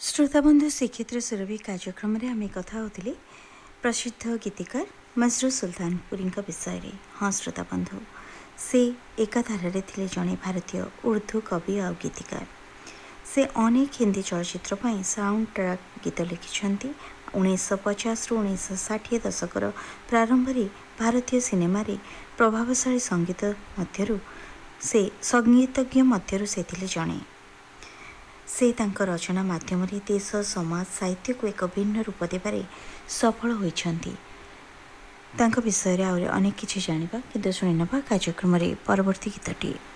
श्रोताबंधु श्रीक्षेत्र सुरभि कार्यक्रम आम कथा होते प्रसिद्ध गीतिकार मजरू सुल्तानपुरी विषय में। हाँ श्रोताबंधु, से एकाधारे थे जड़े भारतीय उर्दू कवि और गीतिकार। से अनेक हिंदी चलचित्र पर साउंड ट्रैक गीत लिखिं। 1950 रु 1960 दशकर प्रारंभ में भारतीय सिनेमा प्रभावशाली संगीत मध्यरु से संगीतज्ञ मध्यरु से जड़े। से तांको रचना माध्यम देश समाज साहित्य को एक भिन्न रूप देबारे सफल होइछन्ति। तांको विषय आहुरी अनेक किछि जानिबा, किंतु शुणिनबा कार्यक्रम रे परवर्ती गीतटी।